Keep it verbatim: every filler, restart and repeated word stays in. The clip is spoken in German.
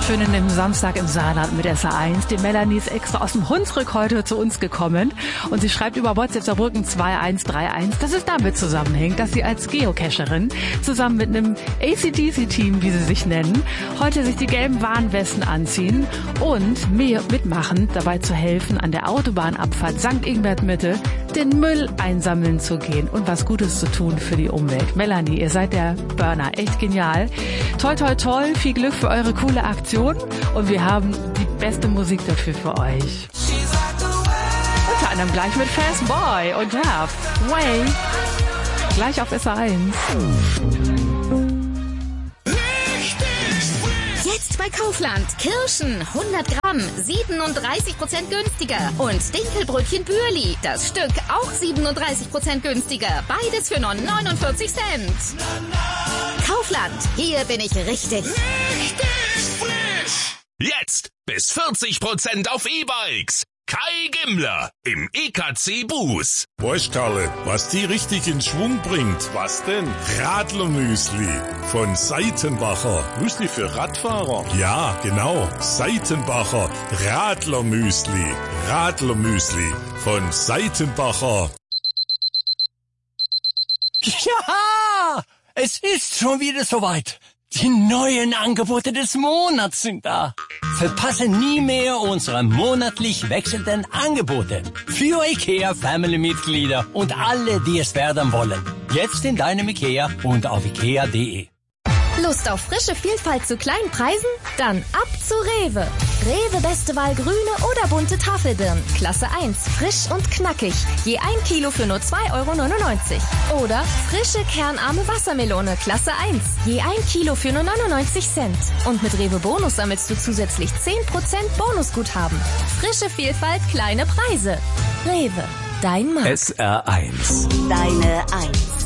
für einen Samstag im Saarland mit S R eins. Die Melanie ist extra aus dem Hunsrück heute zu uns gekommen und sie schreibt über WhatsApp Saarbrücken zwei eins drei eins, dass es damit zusammenhängt, dass sie als Geocacherin zusammen mit einem A C D C-Team, wie sie sich nennen, heute sich die gelben Warnwesten anziehen und mir mitmachen, dabei zu helfen, an der Autobahnabfahrt Sankt Ingbert Mitte den Müll einsammeln zu gehen und was Gutes zu tun für die Umwelt. Melanie, ihr seid der Burner. Echt genial. Toi, toi, toi. Viel Glück für eure coole Aktion. Und wir haben die beste Musik dafür für euch. Unter anderem gleich mit Fast Boy und Rap. Way. Gleich auf S R eins. Jetzt bei Kaufland. Kirschen hundert Gramm, siebenunddreißig Prozent günstiger. Und Dinkelbrötchen Bürli, das Stück auch siebenunddreißig Prozent günstiger. Beides für nur neunundvierzig Cent. Kaufland, hier bin ich richtig. Richtig frisch. Jetzt bis vierzig Prozent auf E-Bikes. Kai Gimmler im E K C Bus. Weißt Karle, was die richtig in Schwung bringt? Was denn? Radlermüsli von Seitenbacher. Müsli für Radfahrer? Ja, genau. Seitenbacher Radlermüsli. Radlermüsli von Seitenbacher. Ja, es ist schon wieder soweit. Die neuen Angebote des Monats sind da. Verpasse nie mehr unsere monatlich wechselnden Angebote für IKEA Family-Mitglieder und alle, die es werden wollen. Jetzt in deinem IKEA und auf ikea punkt de. Lust auf frische Vielfalt zu kleinen Preisen? Dann ab zu Rewe. Rewe beste Wahl grüne oder bunte Tafelbirnen. Klasse eins, frisch und knackig. Je ein Kilo für nur zwei Euro neunundneunzig. Oder frische kernarme Wassermelone. Klasse eins. Je ein Kilo für nur neunundneunzig Cent. Und mit Rewe Bonus sammelst du zusätzlich zehn Prozent Bonusguthaben. Frische Vielfalt, kleine Preise. Rewe, dein Mann. S R eins. Deine Eins.